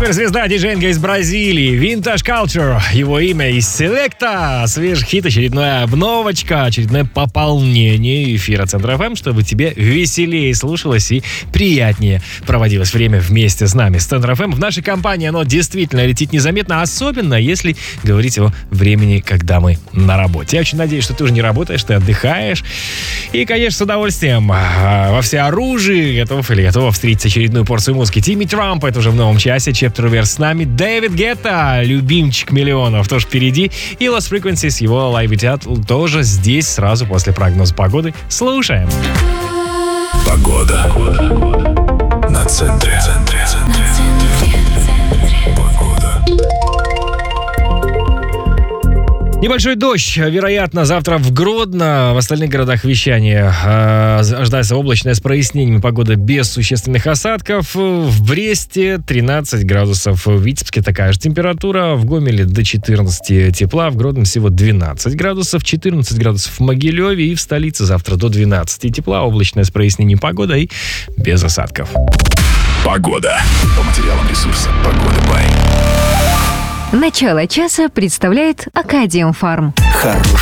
Суперзвезда диджейнга из Бразилии, Vintage Culture, его имя из Selecta. Свежий хит, очередная обновочка, очередное пополнение эфира Центра ФМ, чтобы тебе веселее слушалось и приятнее проводилось время вместе с нами. С Центра ФМ в нашей компании оно действительно летит незаметно, особенно если говорить о времени, когда мы на работе. Я очень надеюсь, что ты уже не работаешь, ты отдыхаешь. И, конечно, с удовольствием во всеоружии готов или готова встретить очередную порцию музыки. Тимми Трамп, это уже в новом часе. Chapter Verse с нами. Дэвид Гетта, любимчик миллионов, тоже впереди. И Lost Frequencies, его Live It тоже здесь, сразу после прогноза погоды. Слушаем. Погода. На центре. Небольшой дождь, вероятно, завтра в Гродно. В остальных городах вещания ожидается облачное с прояснениями, погода без существенных осадков. В Бресте 13 градусов, в Витебске такая же температура, в Гомеле до 14 тепла, в Гродно всего 12 градусов, 14 градусов в Могилеве и в столице завтра до 12 тепла, облачное с прояснением погода и без осадков. Погода. По материалам ресурса «Погода Бай». Начало часа представляет Акадиум Фарм. Хороший